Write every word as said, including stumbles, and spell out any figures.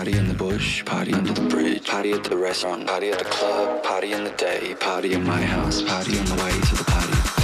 Party in the bush, party under the bridge, party at the restaurant, party at the club, party in the day, party in my house, party on the way to the party.